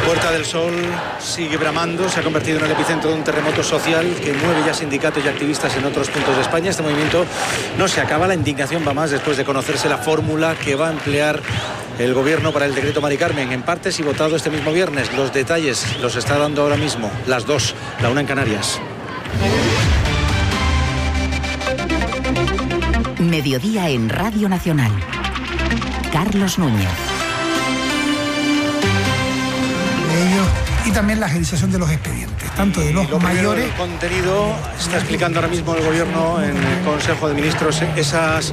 Puerta del Sol sigue bramando, se ha convertido en el epicentro de un terremoto social que mueve ya sindicatos y activistas en otros puntos de España. Este movimiento no se acaba, la indignación va más después de conocerse la fórmula que va a emplear el gobierno para el decreto Mari Carmen, en partes y votado este mismo viernes. Los detalles los está dando ahora mismo, las 2, la 1 en Canarias. Mediodía en Radio Nacional. Carlos Núñez. Y también la agilización de los expedientes, tanto de los mayores. El contenido está explicando ahora mismo el gobierno en el Consejo de Ministros esas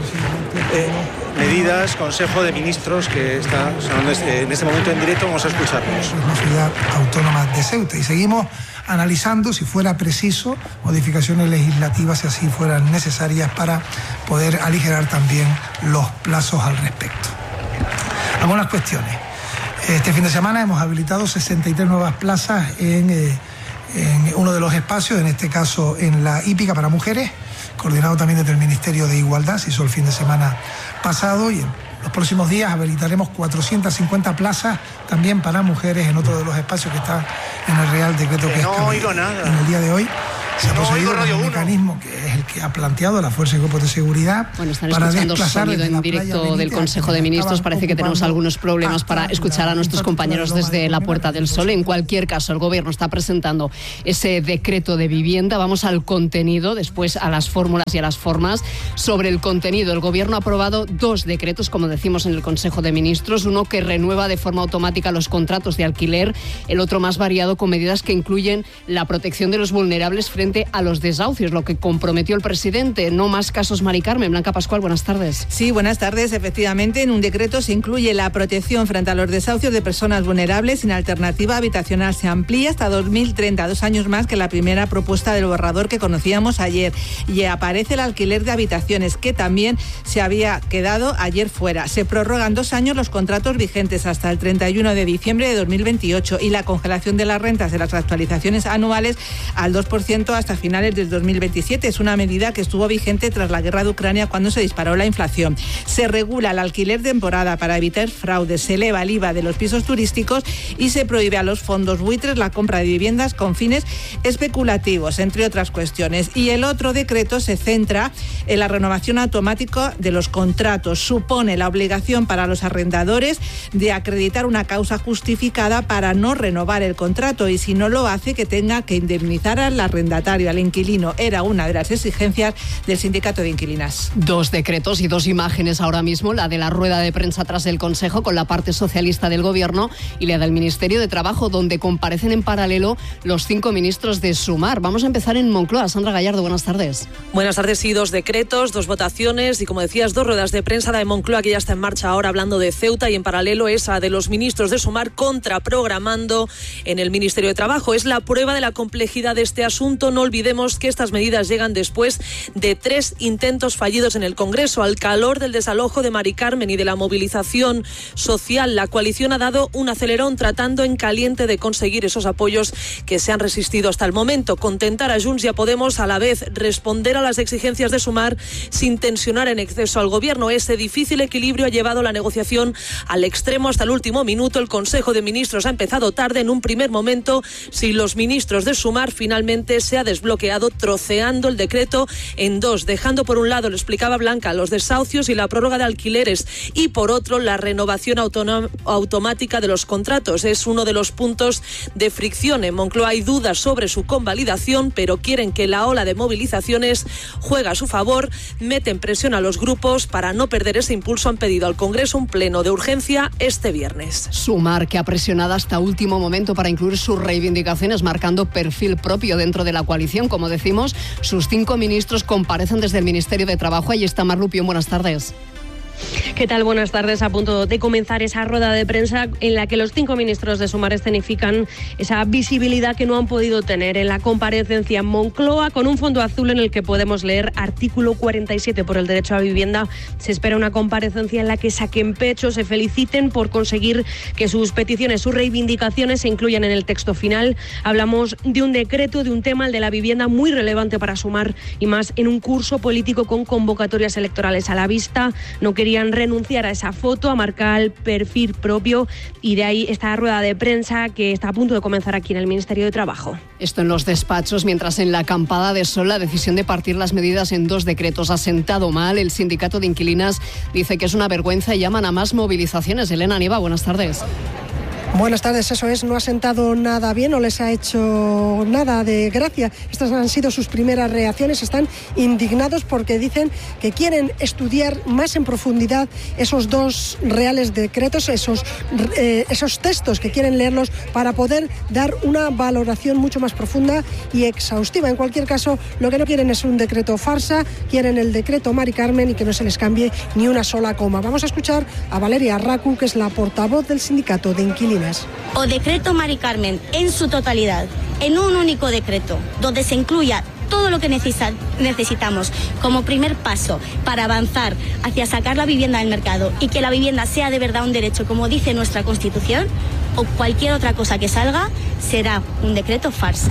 medidas, Consejo de Ministros que está sonando en este momento en directo. Vamos a escucharlos. Es la ciudad autónoma de Ceuta y seguimos analizando, si fuera preciso, modificaciones legislativas, si así fueran necesarias, para poder aligerar también los plazos al respecto. Algunas cuestiones. Este fin de semana hemos habilitado 63 nuevas plazas en uno de los espacios, en este caso en la hípica para mujeres, coordinado también desde el Ministerio de Igualdad, se hizo el fin de semana pasado, y en los próximos días habilitaremos 450 plazas también para mujeres en otro de los espacios que está en el Real Decreto que no oigo nada. En el día de hoy. Se ha procedido con un mecanismo que es el que ha planteado la Fuerza y Cuerpos de Seguridad. Bueno, están escuchando sonido en directo del Consejo de Ministros. Parece que tenemos algunos problemas para escuchar a nuestros compañeros desde la Puerta del Sol. En cualquier caso, el Gobierno está presentando ese decreto de vivienda. Vamos al contenido, después a las fórmulas y a las formas. Sobre el contenido, el Gobierno ha aprobado 2 decretos, como decimos en el Consejo de Ministros. Uno que renueva de forma automática los contratos de alquiler. El otro más variado, con medidas que incluyen la protección de los vulnerables frente a los desahucios, lo que comprometió el presidente. No más casos Mari Carmen. Blanca Pascual, buenas tardes. Sí, buenas tardes. Efectivamente, en un decreto se incluye la protección frente a los desahucios de personas vulnerables sin alternativa habitacional. Se amplía hasta 2030, 2 años más que la primera propuesta del borrador que conocíamos ayer. Y aparece el alquiler de habitaciones, que también se había quedado ayer fuera. Se prorrogan 2 años los contratos vigentes hasta el 31 de diciembre de 2028 y la congelación de las rentas de las actualizaciones anuales al 2% hasta finales del 2027. Es una medida que estuvo vigente tras la guerra de Ucrania, cuando se disparó la inflación. Se regula el alquiler de temporada para evitar fraudes, se eleva el IVA de los pisos turísticos y se prohíbe a los fondos buitres la compra de viviendas con fines especulativos, entre otras cuestiones. Y el otro decreto se centra en la renovación automática de los contratos. Supone la obligación para los arrendadores de acreditar una causa justificada para no renovar el contrato, y si no lo hace, que tenga que indemnizar al arrendatario, al inquilino. Era una de las exigencias del sindicato de inquilinas. 2 decretos y 2 imágenes ahora mismo, la de la rueda de prensa tras el Consejo con la parte socialista del Gobierno y la del Ministerio de Trabajo, donde comparecen en paralelo los 5 ministros de Sumar. Vamos a empezar en Moncloa. Sandra Gallardo, buenas tardes. Buenas tardes. Sí, 2 decretos, 2 votaciones y, como decías, 2 ruedas de prensa. La de Moncloa, que ya está en marcha ahora hablando de Ceuta, y en paralelo esa de los ministros de Sumar contraprogramando en el Ministerio de Trabajo. Es la prueba de la complejidad de este asunto. No olvidemos que estas medidas llegan después de 3 intentos fallidos en el Congreso. Al calor del desalojo de Mari Carmen y de la movilización social, la coalición ha dado un acelerón tratando en caliente de conseguir esos apoyos que se han resistido hasta el momento. Contentar a Junts y a Podemos, a la vez responder a las exigencias de Sumar sin tensionar en exceso al Gobierno. Ese difícil equilibrio ha llevado la negociación al extremo hasta el último minuto. El Consejo de Ministros ha empezado tarde. En un primer momento, sin los ministros de Sumar, finalmente se ha desbloqueado, troceando el decreto en 2, dejando por un lado, lo explicaba Blanca, los desahucios y la prórroga de alquileres, y por otro la renovación automática de los contratos. Es uno de los puntos de fricción. En Moncloa hay dudas sobre su convalidación, pero quieren que la ola de movilizaciones juegue a su favor. Meten presión a los grupos para no perder ese impulso. Han pedido al Congreso un pleno de urgencia este viernes. Sumar, que ha presionado hasta último momento para incluir sus reivindicaciones, marcando perfil propio dentro de la coalición. Como decimos, sus 5 ministros comparecen desde el Ministerio de Trabajo. Ahí está Mar Lupión, buenas tardes. ¿Qué tal? Buenas tardes. A punto de comenzar esa rueda de prensa en la que los 5 ministros de Sumar escenifican esa visibilidad que no han podido tener en la comparecencia en Moncloa, con un fondo azul en el que podemos leer artículo 47 por el derecho a vivienda. Se espera una comparecencia en la que saquen pecho, se feliciten por conseguir que sus peticiones, sus reivindicaciones se incluyan en el texto final. Hablamos de un decreto, de un tema, el de la vivienda, muy relevante para Sumar, y más en un curso político con convocatorias electorales a la vista. No quería querían renunciar a esa foto, a marcar el perfil propio, y de ahí esta rueda de prensa que está a punto de comenzar aquí en el Ministerio de Trabajo. Esto en los despachos, mientras en la acampada de Sol la decisión de partir las medidas en 2 decretos ha sentado mal. El sindicato de inquilinas dice que es una vergüenza y llaman a más movilizaciones. Elena Nieva, buenas tardes. Buenas tardes, eso es, no ha sentado nada bien, no les ha hecho nada de gracia. Estas han sido sus primeras reacciones, están indignados porque dicen que quieren estudiar más en profundidad esos 2 reales decretos, esos textos, que quieren leerlos para poder dar una valoración mucho más profunda y exhaustiva. En cualquier caso, lo que no quieren es un decreto farsa, quieren el decreto Mari Carmen y que no se les cambie ni una sola coma. Vamos a escuchar a Valeria Arracu, que es la portavoz del sindicato de inquilinas. O decreto Mari Carmen en su totalidad, en un único decreto, donde se incluya todo lo que necesitamos como primer paso para avanzar hacia sacar la vivienda del mercado y que la vivienda sea de verdad un derecho, como dice nuestra Constitución, o cualquier otra cosa que salga, será un decreto farsa.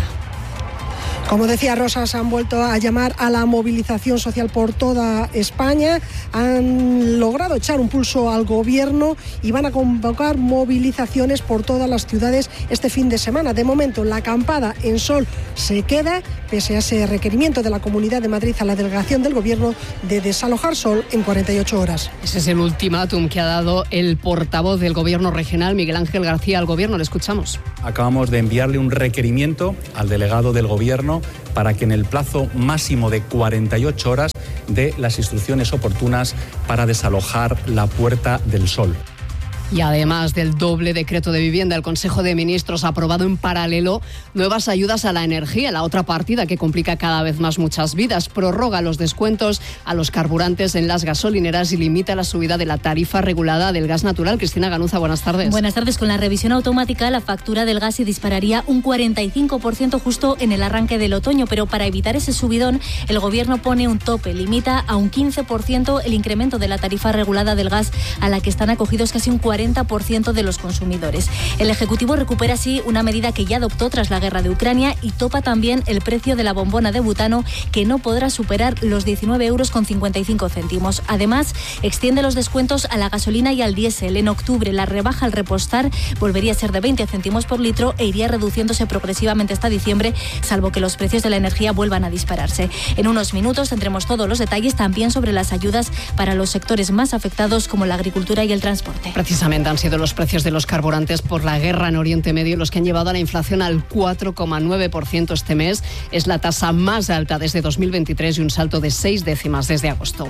Como decía Rosas, han vuelto a llamar a la movilización social por toda España, han logrado echar un pulso al gobierno y van a convocar movilizaciones por todas las ciudades este fin de semana. De momento, la acampada en Sol se queda, pese a ese requerimiento de la Comunidad de Madrid a la delegación del gobierno de desalojar Sol en 48 horas. Ese es el ultimátum que ha dado el portavoz del gobierno regional, Miguel Ángel García, al gobierno. Le escuchamos. Acabamos de enviarle un requerimiento al delegado del gobierno para que en el plazo máximo de 48 horas dé las instrucciones oportunas para desalojar la Puerta del Sol. Y además del doble decreto de vivienda, el Consejo de Ministros ha aprobado en paralelo nuevas ayudas a la energía, la otra partida que complica cada vez más muchas vidas. Prorroga los descuentos a los carburantes en las gasolineras y limita la subida de la tarifa regulada del gas natural. Cristina Ganuza, buenas tardes. Buenas tardes. Con la revisión automática, la factura del gas se dispararía un 45% justo en el arranque del otoño, pero para evitar ese subidón, el Gobierno pone un tope, limita a un 15% el incremento de la tarifa regulada del gas a la que están acogidos casi un 40% de los consumidores. El Ejecutivo recupera así una medida que ya adoptó tras la guerra de Ucrania y topa también el precio de la bombona de butano, que no podrá superar los 19,55 €. Además, extiende los descuentos a la gasolina y al diésel. En octubre, la rebaja al repostar volvería a ser de 20 céntimos por litro e iría reduciéndose progresivamente hasta diciembre, salvo que los precios de la energía vuelvan a dispararse. En unos minutos tendremos todos los detalles también sobre las ayudas para los sectores más afectados, como la agricultura y el transporte. Precisamente han sido los precios de los carburantes por la guerra en Oriente Medio los que han llevado a la inflación al 4,9% este mes. Es la tasa más alta desde 2023 y un salto de 6 décimas desde agosto.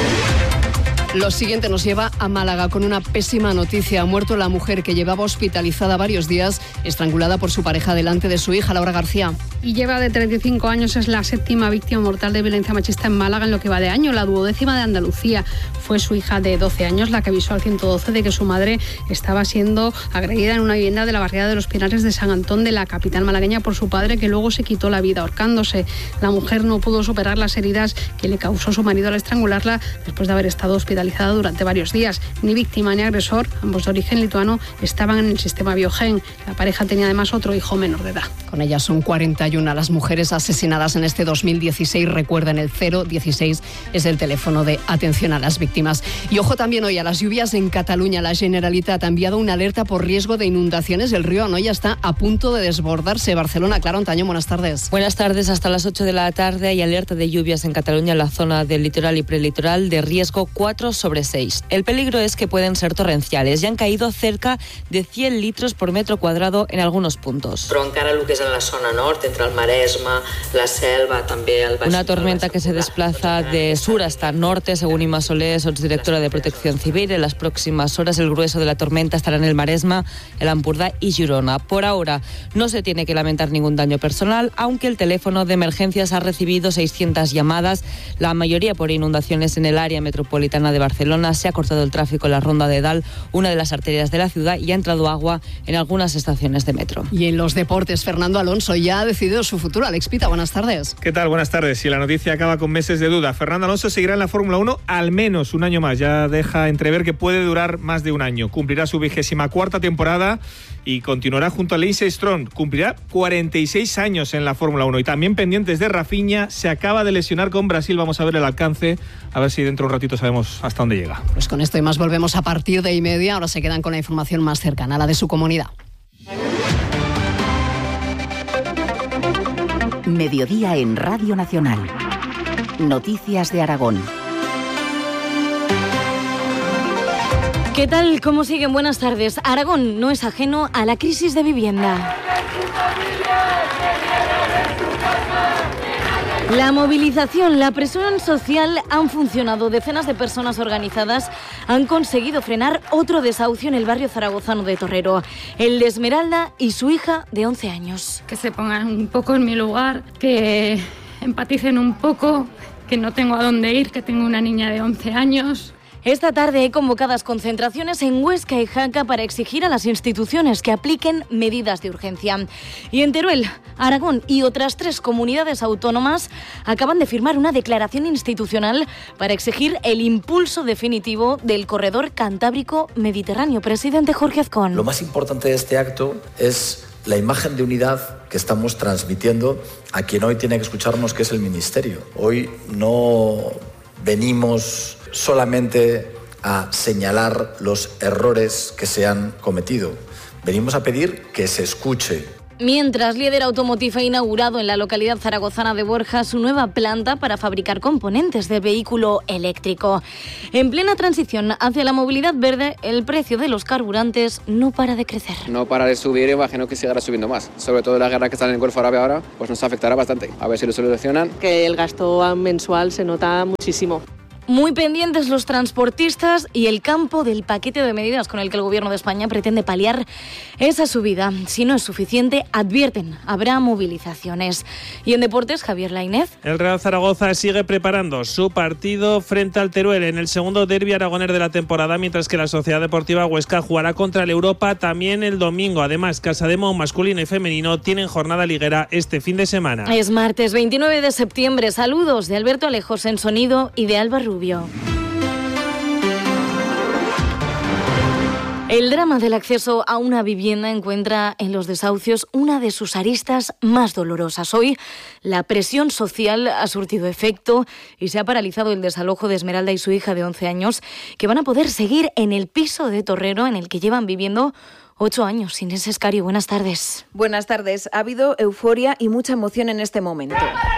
Lo siguiente nos lleva a Málaga con una pésima noticia. Ha muerto la mujer que llevaba hospitalizada varios días, estrangulada por su pareja delante de su hija, Laura García. Y lleva de 35 años, es la 7ª víctima mortal de violencia machista en Málaga en lo que va de año, la 12ª de Andalucía. Fue su hija de 12 años la que avisó al 112 de que su madre estaba siendo agredida en una vivienda de la barriada de los Pinares de San Antón, de la capital malagueña, por su padre, que luego se quitó la vida ahorcándose. La mujer no pudo superar las heridas que le causó su marido al estrangularla después de haber estado hospitalizada durante varios días. Ni víctima ni agresor, ambos de origen lituano, estaban en el sistema Biogen. La pareja tenía además otro hijo menor de edad. Con ellas son 41 las mujeres asesinadas en este 2016. Recuerden, el 016 es el teléfono de atención a las víctimas. Y ojo también hoy a las lluvias en Cataluña. La Generalitat ha enviado una alerta por riesgo de inundaciones. El río Anoia está a punto de desbordarse. Barcelona, Clara Ontaño, buenas tardes. Buenas tardes. Hasta las 8 de la tarde hay alerta de lluvias en Cataluña, en la zona del litoral y prelitoral, de riesgo 4/6. El peligro es que pueden ser torrenciales. Ya han caído cerca de 100 litros por metro cuadrado en algunos puntos. Però encara el que és en la zona nord, entre el Maresme, la Selva, també el Baix. Una tormenta que se desplaza de sur hasta norte, según Inma Solé, subdirectora de Protección Civil. En las próximas horas el grueso de la tormenta estará en el Maresme, el Ampurdá y Girona. Por ahora no se tiene que lamentar ningún daño personal, aunque el teléfono de emergencias ha recibido 600 llamadas, la mayoría por inundaciones en el área metropolitana de Barcelona. Se ha cortado el tráfico en la Ronda de Dalt, una de las arterias de la ciudad, y ha entrado agua en algunas estaciones de metro. Y en los deportes, Fernando Alonso ya ha decidido su futuro. Alex Pita, buenas tardes. ¿Qué tal? Buenas tardes. Y la noticia acaba con meses de duda. Fernando Alonso seguirá en la Fórmula 1 al menos un año más. Ya deja entrever que puede durar más de un año. Cumplirá su 24ª temporada y continuará junto a Lance Stroll. Cumplirá 46 años en la Fórmula 1. Y también pendientes de Rafinha, se acaba de lesionar con Brasil. Vamos a ver el alcance, a ver si dentro de un ratito sabemos hasta dónde llega. Pues con esto y más volvemos a partir de 1:30. Ahora se quedan con la información más cercana, a la de su comunidad. Mediodía en Radio Nacional. Noticias de Aragón. ¿Qué tal? ¿Cómo siguen? Buenas tardes. Aragón no es ajeno a la crisis de vivienda. La movilización, la presión social han funcionado. Decenas de personas organizadas han conseguido frenar otro desahucio en el barrio zaragozano de Torrero, el de Esmeralda y su hija de 11 años. Que se pongan un poco en mi lugar, que empaticen un poco, que no tengo a dónde ir, que tengo una niña de 11 años. Esta tarde hay convocadas concentraciones en Huesca y Jaca para exigir a las instituciones que apliquen medidas de urgencia. Y en Teruel, Aragón y otras 3 comunidades autónomas acaban de firmar una declaración institucional para exigir el impulso definitivo del corredor Cantábrico-Mediterráneo. Presidente Jorge Azcón. Lo más importante de este acto es la imagen de unidad que estamos transmitiendo a quien hoy tiene que escucharnos, que es el Ministerio. Hoy no venimos solamente a señalar los errores que se han cometido. Venimos a pedir que se escuche. Mientras, Líder Automotive ha inaugurado en la localidad zaragozana de Borja su nueva planta para fabricar componentes de vehículo eléctrico. En plena transición hacia la movilidad verde, el precio de los carburantes no para de crecer. No para de subir y imagino que seguirá subiendo más. Sobre todo la guerra que está en el Golfo Árabe ahora, pues nos afectará bastante. A ver si lo solucionan. Que el gasto mensual se nota muchísimo. Muy pendientes los transportistas y el campo del paquete de medidas con el que el Gobierno de España pretende paliar esa subida. Si no es suficiente, advierten, habrá movilizaciones. Y en deportes, Javier Lainez. El Real Zaragoza sigue preparando su partido frente al Teruel en el segundo derbi aragonés de la temporada, mientras que la Sociedad Deportiva Huesca jugará contra el Europa también el domingo. Además, Casademo masculino y femenino tienen jornada liguera este fin de semana. Es martes 29 de septiembre. Saludos de Alberto Alejos en sonido y de Alba Rubio. El drama del acceso a una vivienda encuentra en los desahucios una de sus aristas más dolorosas. Hoy, la presión social ha surtido efecto y se ha paralizado el desalojo de Esmeralda y su hija de 11 años, que van a poder seguir en el piso de Torrero en el que llevan viviendo 8 años. Inés Escario, buenas tardes. Buenas tardes. Ha habido euforia y mucha emoción en este momento.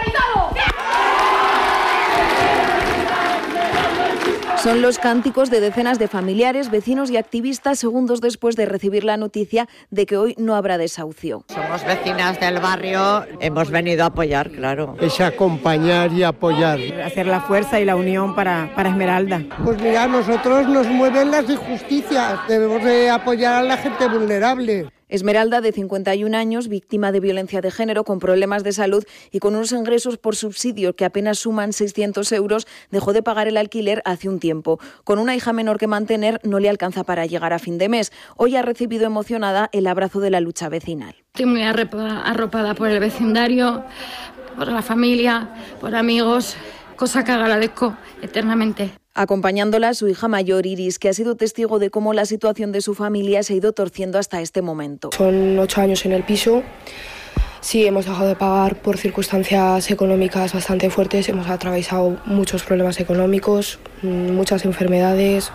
Son los cánticos de decenas de familiares, vecinos y activistas segundos después de recibir la noticia de que hoy no habrá desahucio. Somos vecinas del barrio, hemos venido a apoyar, claro. Es acompañar y apoyar. Hacer la fuerza y la unión para Esmeralda. Pues mira, nosotros nos mueven las injusticias, debemos de apoyar a la gente vulnerable. Esmeralda, de 51 años, víctima de violencia de género, con problemas de salud y con unos ingresos por subsidio que apenas suman 600 euros, dejó de pagar el alquiler hace un tiempo. Con una hija menor que mantener, no le alcanza para llegar a fin de mes. Hoy ha recibido emocionada el abrazo de la lucha vecinal. Estoy muy arropada por el vecindario, por la familia, por amigos, cosa que agradezco eternamente. Acompañándola su hija mayor, Iris, que ha sido testigo de cómo la situación de su familia se ha ido torciendo hasta este momento. Son 8 años en el piso. Sí, hemos dejado de pagar por circunstancias económicas bastante fuertes. Hemos atravesado muchos problemas económicos, muchas enfermedades.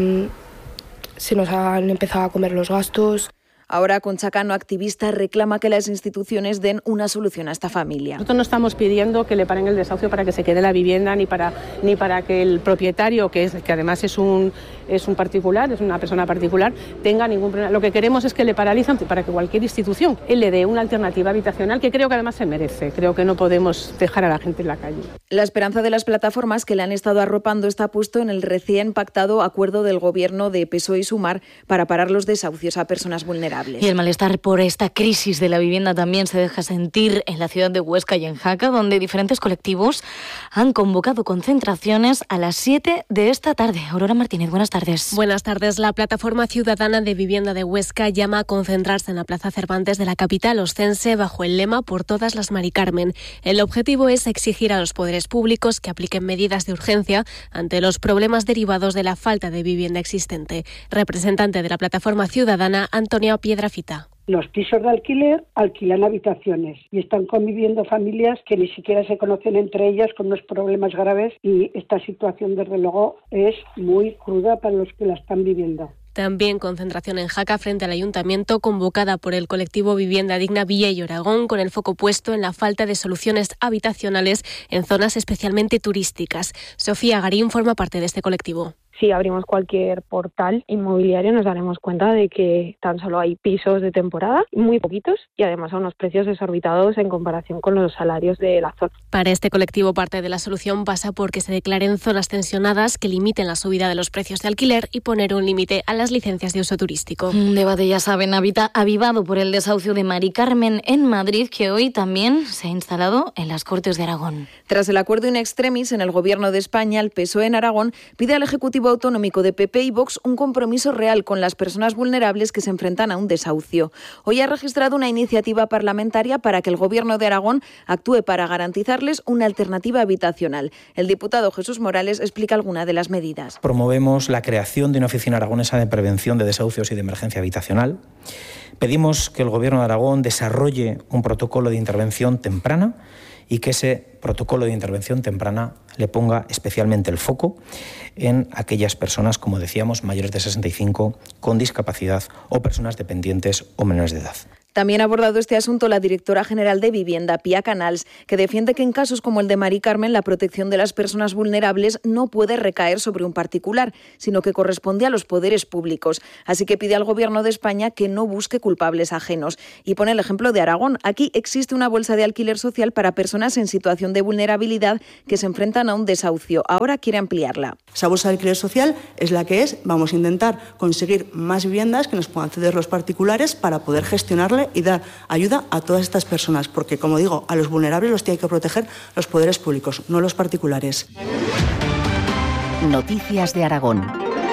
Se nos han empezado a comer los gastos. Ahora Concha Cano, activista, reclama que las instituciones den una solución a esta familia. Nosotros no estamos pidiendo que le paren el desahucio para que se quede la vivienda, ni para que el propietario, que además es un particular, es una persona particular, tenga ningún problema. Lo que queremos es que le paralicen para que cualquier institución le dé una alternativa habitacional, que creo que además se merece. Creo que no podemos dejar a la gente en la calle. La esperanza de las plataformas que le han estado arropando está puesto en el recién pactado acuerdo del Gobierno de PSOE y Sumar para parar los desahucios a personas vulnerables. Y el malestar por esta crisis de la vivienda también se deja sentir en la ciudad de Huesca y en Jaca, donde diferentes colectivos han convocado concentraciones a las 7 de esta tarde. Aurora Martínez, buenas tardes. Buenas tardes. La Plataforma Ciudadana de Vivienda de Huesca llama a concentrarse en la Plaza Cervantes de la capital oscense bajo el lema Por todas las Mari Carmen. El objetivo es exigir a los poderes públicos que apliquen medidas de urgencia ante los problemas derivados de la falta de vivienda existente. Representante de la Plataforma Ciudadana, Antonia Piedrafita. los pisos de alquiler alquilan habitaciones y están conviviendo familias que ni siquiera se conocen entre ellas con unos problemas graves, y esta situación desde luego es muy cruda para los que la están viviendo. También concentración en Jaca frente al Ayuntamiento convocada por el colectivo Vivienda Digna Villa y Aragón, con el foco puesto en la falta de soluciones habitacionales en zonas especialmente turísticas. Sofía Garín forma parte de este colectivo. Si abrimos cualquier portal inmobiliario nos daremos cuenta de que tan solo hay pisos de temporada, muy poquitos, y además a unos precios desorbitados en comparación con los salarios de la zona. Para este colectivo, parte de la solución pasa por que se declaren zonas tensionadas que limiten la subida de los precios de alquiler y poner un límite a las licencias de uso turístico. Un debate, ya saben, avivado por el desahucio de Mari Carmen en Madrid, que hoy también se ha instalado en las Cortes de Aragón. Tras el acuerdo in extremis en el Gobierno de España, el PSOE en Aragón pide al Ejecutivo Autonómico de PP y Vox un compromiso real con las personas vulnerables que se enfrentan a un desahucio. Hoy ha registrado una iniciativa parlamentaria para que el Gobierno de Aragón actúe para garantizarles una alternativa habitacional. El diputado Jesús Morales explica alguna de las medidas. Promovemos la creación de una oficina aragonesa de prevención de desahucios y de emergencia habitacional. Pedimos que el Gobierno de Aragón desarrolle un protocolo de intervención temprana y que ese protocolo de intervención temprana le ponga especialmente el foco en aquellas personas, como decíamos, mayores de 65, con discapacidad o personas dependientes o menores de edad. También ha abordado este asunto la directora general de Vivienda, Pia Canals, que defiende que en casos como el de Mari Carmen la protección de las personas vulnerables no puede recaer sobre un particular, sino que corresponde a los poderes públicos. Así que pide al Gobierno de España que no busque culpables ajenos. Y pone el ejemplo de Aragón. Aquí existe una bolsa de alquiler social para personas en situación de vulnerabilidad que se enfrentan a un desahucio. Ahora quiere ampliarla. Esa bolsa de alquiler social es la que es. Vamos a intentar conseguir más viviendas que nos puedan ceder los particulares para poder gestionarle y dar ayuda a todas estas personas, porque, como digo, a los vulnerables los tienen que proteger los poderes públicos, no los particulares. Noticias de Aragón.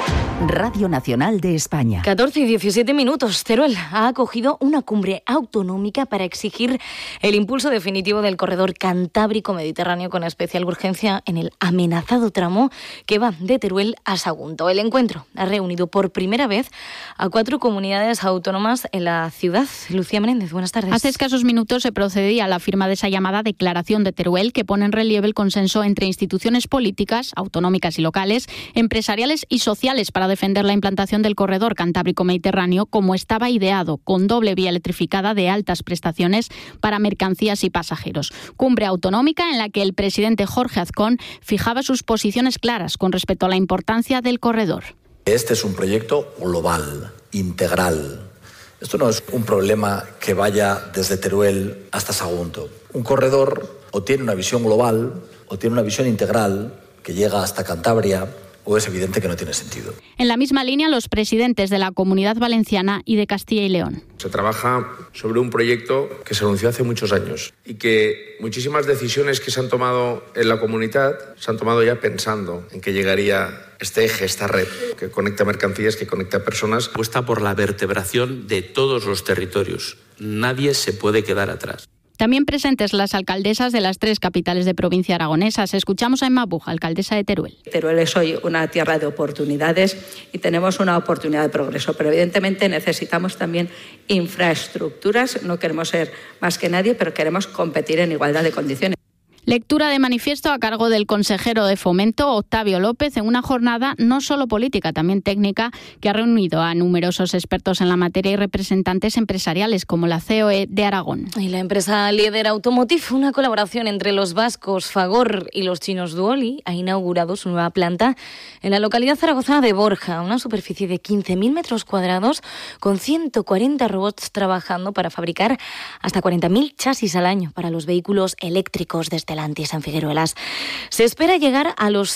Radio Nacional de España. 14 y 17 minutos. Teruel ha acogido una cumbre autonómica para exigir el impulso definitivo del corredor Cantábrico-Mediterráneo con especial urgencia en el amenazado tramo que va de Teruel a Sagunto. El encuentro ha reunido por primera vez a 4 comunidades autónomas en la ciudad. Lucía Menéndez, buenas tardes. Hace escasos minutos se procedía a la firma de esa llamada Declaración de Teruel, que pone en relieve el consenso entre instituciones políticas, autonómicas y locales, empresariales y sociales para defender la implantación del corredor Cantábrico-Mediterráneo como estaba ideado, con doble vía electrificada de altas prestaciones para mercancías y pasajeros. Cumbre autonómica en la que el presidente Jorge Azcón fijaba sus posiciones claras con respecto a la importancia del corredor. Este es un proyecto global, integral. Esto no es un problema que vaya desde Teruel hasta Sagunto. Un corredor o tiene una visión global o tiene una visión integral que llega hasta Cantabria, o es evidente que no tiene sentido. En la misma línea, los presidentes de la Comunidad Valenciana y de Castilla y León. Se trabaja sobre un proyecto que se anunció hace muchos años y que muchísimas decisiones que se han tomado en la comunidad se han tomado ya pensando en que llegaría este eje, esta red que conecta mercancías, que conecta personas. Apuesta por la vertebración de todos los territorios. Nadie se puede quedar atrás. También presentes las alcaldesas de las 3 capitales de provincia aragonesas. Escuchamos a Emma Buja, alcaldesa de Teruel. Teruel es hoy una tierra de oportunidades y tenemos una oportunidad de progreso, pero evidentemente necesitamos también infraestructuras. No queremos ser más que nadie, pero queremos competir en igualdad de condiciones. Lectura de manifiesto a cargo del consejero de Fomento, Octavio López, en una jornada no solo política, también técnica, que ha reunido a numerosos expertos en la materia y representantes empresariales como la COE de Aragón. Y la empresa líder Automotive, una colaboración entre los vascos Fagor y los chinos Duoli, ha inaugurado su nueva planta en la localidad zaragozana de Borja, una superficie de 15.000 metros cuadrados con 140 robots trabajando para fabricar hasta 40.000 chasis al año para los vehículos eléctricos de Stellantis en Figueruelas. Se espera llegar a los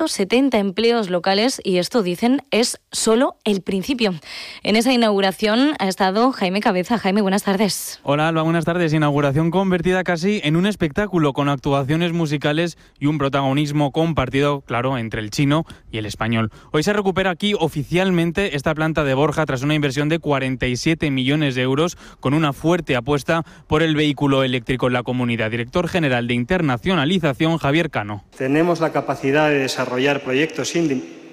170 empleos locales y esto, dicen, es solo el principio. En esa inauguración ha estado Jaime Cabeza. Jaime, buenas tardes. Hola, Alba, buenas tardes. Inauguración convertida casi en un espectáculo con actuaciones musicales y un protagonismo compartido, claro, entre el chino y el español. Hoy se recupera aquí oficialmente esta planta de Borja tras una inversión de 47 millones de euros con una fuerte apuesta por el vehículo eléctrico en la comunidad. Director general de Internacionalización, Javier Cano. Tenemos la capacidad de desarrollar proyectos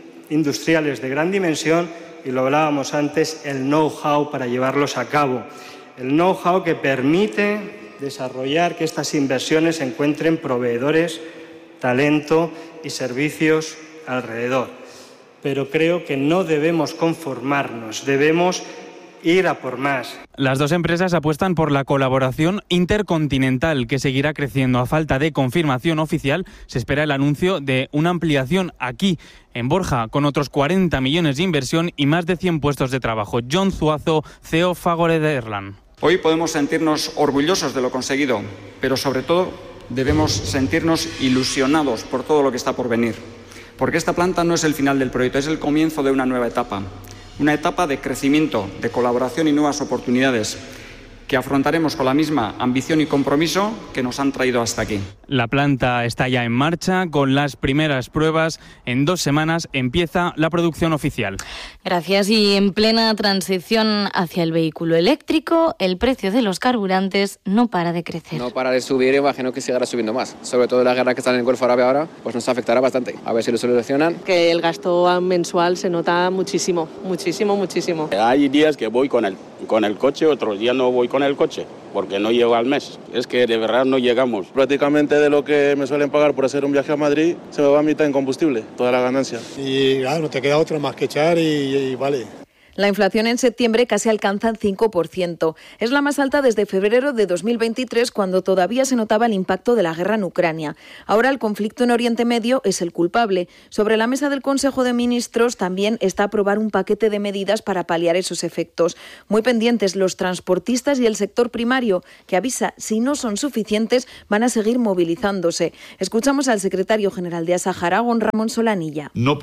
industriales de gran dimensión y lo hablábamos antes, el know-how para llevarlos a cabo. el know-how que permite desarrollar que estas inversiones encuentren proveedores, talento y servicios alrededor. Pero creo que no debemos conformarnos, debemos ir a por más. Las dos empresas apuestan por la colaboración intercontinental, que seguirá creciendo. A falta de confirmación oficial, se espera el anuncio de una ampliación aquí, en Borja, con otros 40 millones de inversión y más de 100 puestos de trabajo. Jon Zuazo, CEO Fagor de Erland. Hoy podemos sentirnos orgullosos de lo conseguido, pero sobre todo debemos sentirnos ilusionados por todo lo que está por venir. Porque esta planta no es el final del proyecto, es el comienzo de una nueva etapa. Una etapa de crecimiento, de colaboración y nuevas oportunidades que afrontaremos con la misma ambición y compromiso que nos han traído hasta aquí. La planta está ya en marcha con las primeras pruebas. En 2 semanas empieza la producción oficial. Gracias. Y en plena transición hacia el vehículo eléctrico, el precio de los carburantes no para de crecer. No para de subir y imagino que seguirá subiendo más. Sobre todo la guerra que está en el Golfo Árabe ahora, pues nos afectará bastante. A ver si lo solucionan. Que el gasto mensual se nota muchísimo, muchísimo, muchísimo. Hay días que voy con el coche, otros días no voy con el coche, porque no llego al mes. Es que de verdad no llegamos. Prácticamente de lo que me suelen pagar por hacer un viaje a Madrid, se me va a mitad en combustible, toda la ganancia. Y claro, no te queda otra más que echar y vale. La inflación en septiembre casi alcanza el 5%. Es la más alta desde febrero de 2023, cuando todavía se notaba el impacto de la guerra en Ucrania. Ahora el conflicto en Oriente Medio es el culpable. Sobre la mesa del Consejo de Ministros también está aprobar un paquete de medidas para paliar esos efectos. Muy pendientes los transportistas y el sector primario, que avisa, si no son suficientes, van a seguir movilizándose. Escuchamos al secretario general de Asaja Aragón, Ramón Solanilla. No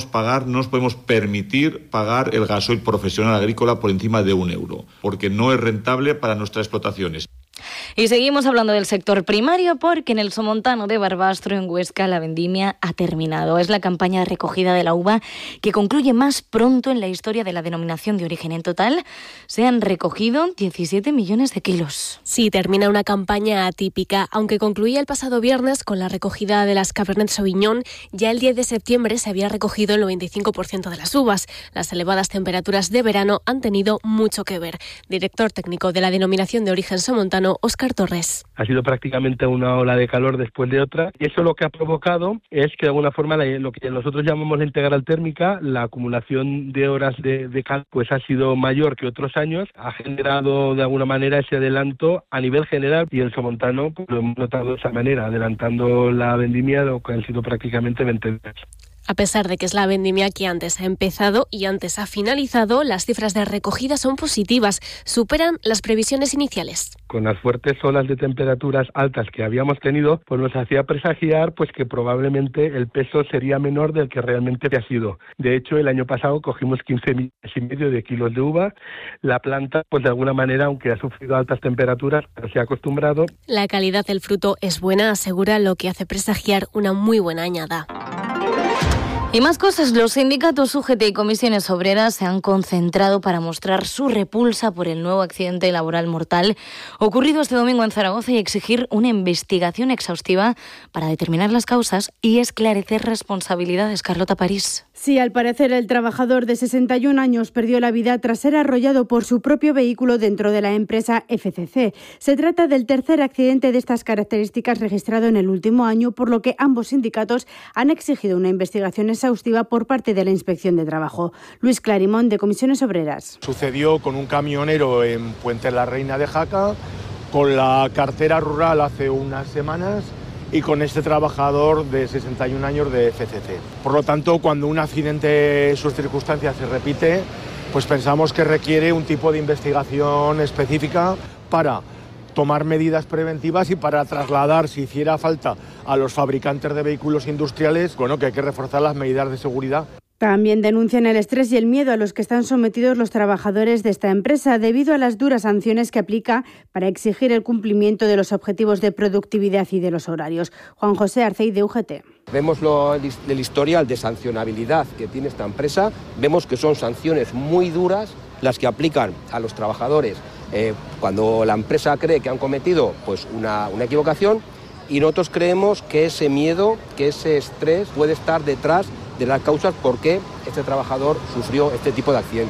nos podemos permitir pagar el gasoil profesional agrícola por encima de €1, porque no es rentable para nuestras explotaciones. Y seguimos hablando del sector primario porque en el Somontano de Barbastro, en Huesca, la vendimia ha terminado. Es la campaña de recogida de la uva que concluye más pronto en la historia de la denominación de origen. En total se han recogido 17 millones de kilos. Sí, termina una campaña atípica. Aunque concluía el pasado viernes con la recogida de las Cabernet Sauvignon, ya el 10 de septiembre se había recogido el 95% de las uvas. Las elevadas temperaturas de verano han tenido mucho que ver. Director técnico de la denominación de origen somontano, Óscar Torres. Ha sido prácticamente una ola de calor después de otra, y eso lo que ha provocado es que de alguna forma lo que nosotros llamamos la integral térmica, la acumulación de horas de calor, pues ha sido mayor que otros años, ha generado de alguna manera ese adelanto a nivel general, y el somontano pues, lo hemos notado de esa manera, adelantando la vendimia, lo que han sido prácticamente 20 días. A pesar de que es la vendimia que antes ha empezado y antes ha finalizado, las cifras de recogida son positivas, superan las previsiones iniciales. Con las fuertes olas de temperaturas altas que habíamos tenido, pues nos hacía presagiar pues que probablemente el peso sería menor del que realmente ha sido. De hecho, el año pasado cogimos 15,5 millones de kilos de uva. La planta, pues de alguna manera, aunque ha sufrido altas temperaturas, pero se ha acostumbrado. La calidad del fruto es buena, asegura, lo que hace presagiar una muy buena añada. Y más cosas, los sindicatos UGT y comisiones obreras se han concentrado para mostrar su repulsa por el nuevo accidente laboral mortal ocurrido este domingo en Zaragoza y exigir una investigación exhaustiva para determinar las causas y esclarecer responsabilidades. Carlota París. Sí, al parecer el trabajador de 61 años perdió la vida tras ser arrollado por su propio vehículo dentro de la empresa FCC. Se trata del tercer accidente de estas características registrado en el último año, por lo que ambos sindicatos han exigido una investigación exhaustiva por parte de la Inspección de Trabajo. Luis Clarimón, de Comisiones Obreras. Sucedió con un camionero en Puente la Reina de Jaca, con la cartera rural hace unas semanas y con este trabajador de 61 años de FCC. Por lo tanto, cuando un accidente, sus circunstancias se repite, pues pensamos que requiere un tipo de investigación específica para tomar medidas preventivas y para trasladar, si hiciera falta, a los fabricantes de vehículos industriales, bueno, que hay que reforzar las medidas de seguridad. También denuncian el estrés y el miedo a los que están sometidos los trabajadores de esta empresa debido a las duras sanciones que aplica para exigir el cumplimiento de los objetivos de productividad y de los horarios. Juan José Arcey, de UGT. Vemos el historial de sancionabilidad que tiene esta empresa, vemos que son sanciones muy duras las que aplican a los trabajadores cuando la empresa cree que han cometido pues una equivocación, y nosotros creemos que ese miedo, que ese estrés puede estar detrás de las causas por qué este trabajador sufrió este tipo de accidente.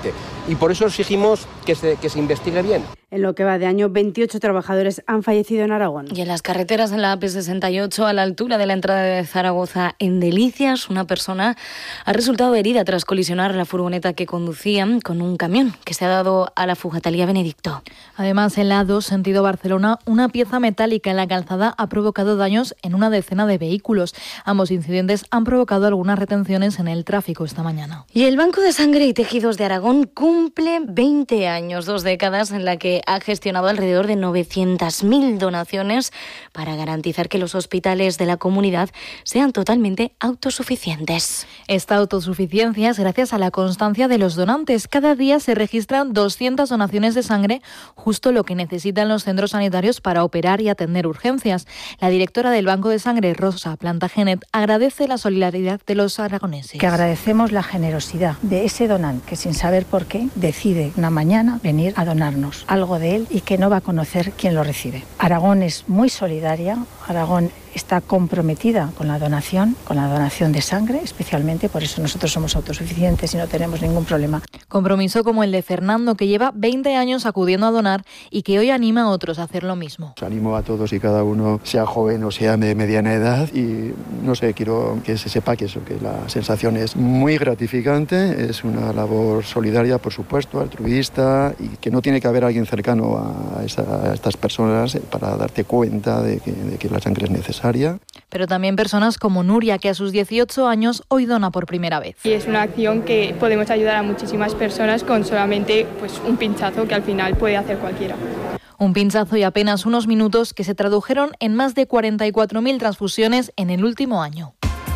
y por eso exigimos que se investigue bien. En lo que va de año, 28 trabajadores han fallecido en Aragón. Y en las carreteras, en la AP68, a la altura de la entrada de Zaragoza, en Delicias, una persona ha resultado herida tras colisionar la furgoneta que conducía con un camión que se ha dado a la Fugatalía Benedicto. Además, en la A2, sentido Barcelona, una pieza metálica en la calzada ha provocado daños en una decena de vehículos. Ambos incidentes han provocado algunas retenciones en el tráfico esta mañana. Y el Banco de Sangre y Tejidos de Aragón cumple 20 años, 2 décadas en la que ha gestionado alrededor de 900.000 donaciones para garantizar que los hospitales de la comunidad sean totalmente autosuficientes. Esta autosuficiencia es gracias a la constancia de los donantes. Cada día se registran 200 donaciones de sangre, justo lo que necesitan los centros sanitarios para operar y atender urgencias. La directora del Banco de Sangre, Rosa Plantagenet, agradece la solidaridad de los aragoneses. Que agradecemos la generosidad de ese donante que, sin saber por qué, decide una mañana venir a donarnos algo de él y que no va a conocer quién lo recibe. Aragón es muy solidaria, Aragón está comprometida con la donación de sangre, especialmente, por eso nosotros somos autosuficientes y no tenemos ningún problema. Compromiso como el de Fernando, que lleva 20 años acudiendo a donar y que hoy anima a otros a hacer lo mismo. Os animo a todos y cada uno, sea joven o sea de mediana edad, y no sé, quiero que se sepa que la sensación es muy gratificante, es una labor solidaria, por supuesto, altruista, y que no tiene que haber alguien cercano a estas personas para darte cuenta de que la sangre es necesaria. Pero también personas como Nuria, que a sus 18 años hoy dona por primera vez. Y es una acción que podemos ayudar a muchísimas personas con solamente un pinchazo que al final puede hacer cualquiera. Un pinchazo y apenas unos minutos que se tradujeron en más de 44.000 transfusiones en el último año.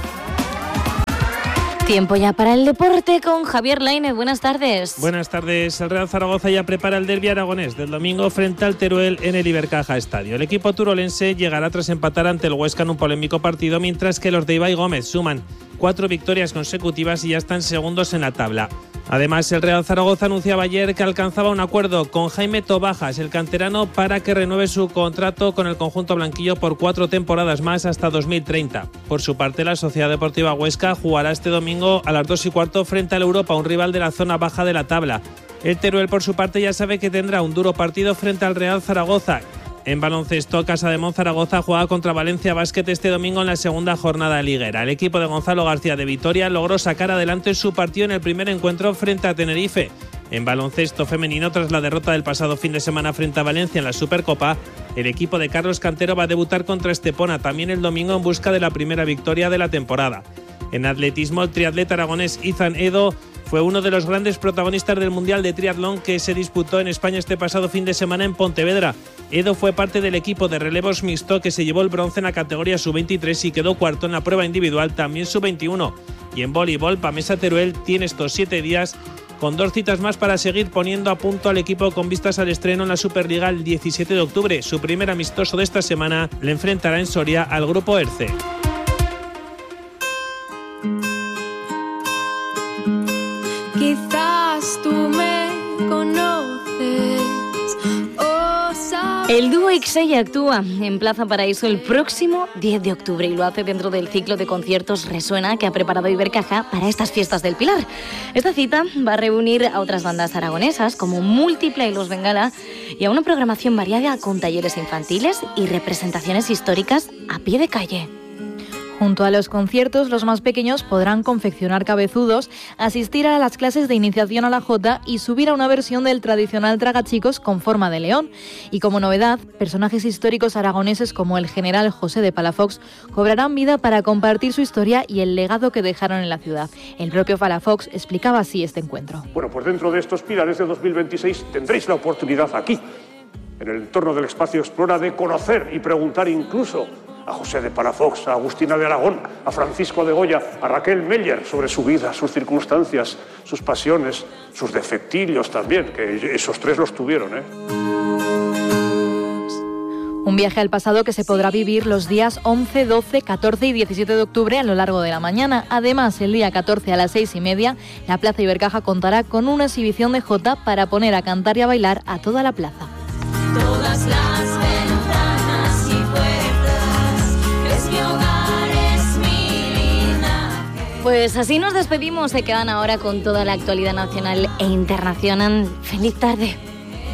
Tiempo ya para el deporte con Javier Lainez. Buenas tardes. Buenas tardes. El Real Zaragoza ya prepara el derbi aragonés del domingo frente al Teruel en el Ibercaja Estadio. El equipo turolense llegará tras empatar ante el Huesca en un polémico partido, mientras que los de Ibai Gómez suman 4 victorias consecutivas y ya están segundos en la tabla. Además, el Real Zaragoza anunciaba ayer que alcanzaba un acuerdo con Jaime Tobajas, el canterano, para que renueve su contrato con el conjunto blanquillo por 4 temporadas más hasta 2030. Por su parte, la Sociedad Deportiva Huesca jugará este domingo a las 2:15 frente al Europa, un rival de la zona baja de la tabla. El Teruel, por su parte, ya sabe que tendrá un duro partido frente al Real Zaragoza. En baloncesto, Casa de Monzaragoza juega contra Valencia Basket este domingo en la segunda jornada liguera. El equipo de Gonzalo García de Vitoria logró sacar adelante su partido en el primer encuentro frente a Tenerife. En baloncesto femenino, tras la derrota del pasado fin de semana frente a Valencia en la Supercopa, el equipo de Carlos Cantero va a debutar contra Estepona también el domingo en busca de la primera victoria de la temporada. En atletismo, el triatleta aragonés Izan Edo fue uno de los grandes protagonistas del Mundial de Triatlón que se disputó en España este pasado fin de semana en Pontevedra. Edo fue parte del equipo de relevos mixto que se llevó el bronce en la categoría sub-23 y quedó cuarto en la prueba individual, también sub-21. Y en voleibol, Pamesa Teruel tiene estos 7 días con 2 citas más para seguir poniendo a punto al equipo con vistas al estreno en la Superliga el 17 de octubre. Su primer amistoso de esta semana le enfrentará en Soria al grupo ERCE. Quizás tú me conoces o sabes. El dúo Ixey actúa en Plaza Paraíso el próximo 10 de octubre y lo hace dentro del ciclo de conciertos Resuena que ha preparado Ibercaja para estas fiestas del Pilar. Esta cita va a reunir a otras bandas aragonesas como Múltiple y Los Bengala y a una programación variada con talleres infantiles y representaciones históricas a pie de calle. Junto a los conciertos, los más pequeños podrán confeccionar cabezudos, asistir a las clases de iniciación a la jota y subir a una versión del tradicional tragachicos con forma de león. Y como novedad, personajes históricos aragoneses como el general José de Palafox cobrarán vida para compartir su historia y el legado que dejaron en la ciudad. El propio Palafox explicaba así este encuentro. Bueno, pues dentro de estos pilares de 2026 tendréis la oportunidad aquí, en el entorno del espacio Explora, de conocer y preguntar incluso a José de Palafox, a Agustina de Aragón, a Francisco de Goya, a Raquel Meller sobre su vida, sus circunstancias, sus pasiones, sus defectillos también, que esos 3 los tuvieron, Un viaje al pasado que se podrá vivir los días 11, 12, 14 y 17 de octubre a lo largo de la mañana. Además, el día 14 a las 6:30, la Plaza Ibercaja contará con una exhibición de jota para poner a cantar y a bailar a toda la plaza. Todas las ventanas y puertas, es mi hogar, es mi linaje. Pues Pues así nos despedimos. Se quedan ahora con toda la actualidad nacional e internacional. ¡Feliz tarde!